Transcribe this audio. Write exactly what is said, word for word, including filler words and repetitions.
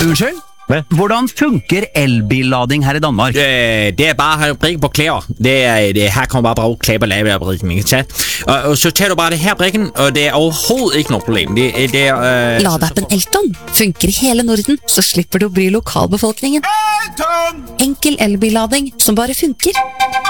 Unnskyld? Hvad? Hvordan funker elbillading her i Danmark? Øh, det er bare at brikke på klæder. Det er, det, her kommer bare brug klæber lave brikken, ikke tage. Og, og så tager du bare det her brikken, og det er overhovedet ikke noget problem. Det, det er... Øh, Ladeappen Elton funker i hele Norden, så slipper du å bry lokalbefolkningen. Enkel elbillading som bare funker.